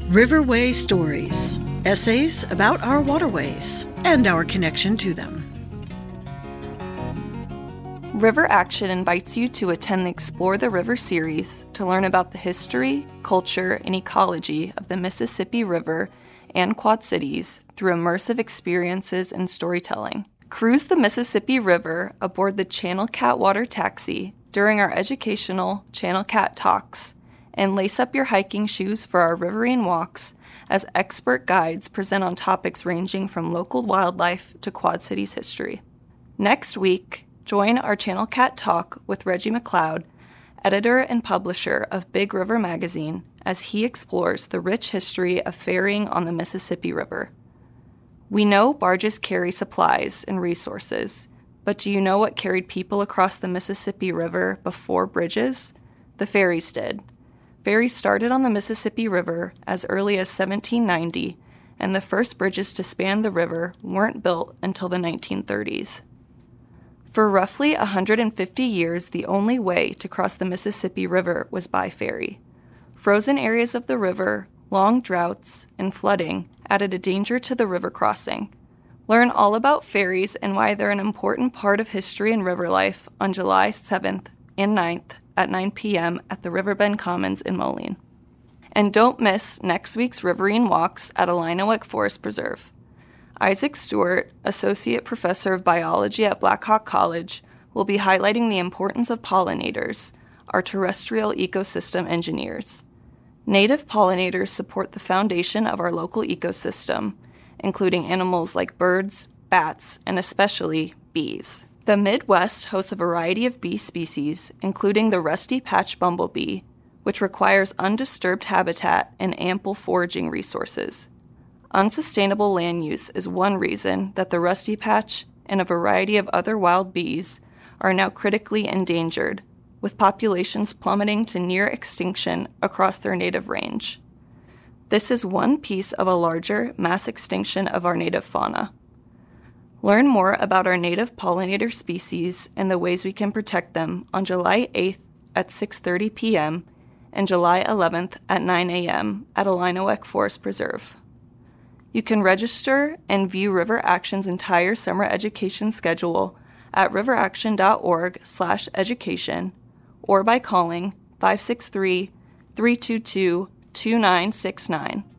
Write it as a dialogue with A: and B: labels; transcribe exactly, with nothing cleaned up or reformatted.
A: Riverway Stories, essays about our waterways and our connection to them.
B: River Action invites you to attend the Explore the River series to learn about the history, culture, and ecology of the Mississippi River and Quad Cities through immersive experiences and storytelling. Cruise the Mississippi River aboard the Channel Cat Water Taxi during our educational Channel Cat Talks, and lace up your hiking shoes for our riverine walks as expert guides present on topics ranging from local wildlife to Quad Cities history. Next week, join our Channel Cat Talk with Reggie McLeod, editor and publisher of Big River Magazine, as he explores the rich history of ferrying on the Mississippi River. We know barges carry supplies and resources, but do you know what carried people across the Mississippi River before bridges? The ferries did. Ferries started on the Mississippi River as early as seventeen ninety, and the first bridges to span the river weren't built until the nineteen thirties. For roughly one hundred fifty years, the only way to cross the Mississippi River was by ferry. Frozen areas of the river, long droughts, and flooding added a danger to the river crossing. Learn all about ferries and why they're an important part of history and river life on July seventh and ninth at nine p.m. at the Riverbend Commons in Moline. And don't miss next week's riverine walks at Illinois Forest Preserve. Isaac Stewart, Associate Professor of Biology at Black Hawk College, will be highlighting the importance of pollinators, our terrestrial ecosystem engineers. Native pollinators support the foundation of our local ecosystem, including animals like birds, bats, and especially bees. The Midwest hosts a variety of bee species, including the rusty patch bumblebee, which requires undisturbed habitat and ample foraging resources. Unsustainable land use is one reason that the rusty patch and a variety of other wild bees are now critically endangered, with populations plummeting to near extinction across their native range. This is one piece of a larger mass extinction of our native fauna. Learn more about our native pollinator species and the ways we can protect them on July eighth at six thirty p.m. and July eleventh at nine a.m. at Illinois Forest Preserve. You can register and view River Action's entire summer education schedule at riveraction.org slash education or by calling five six three, three two two, two nine six nine.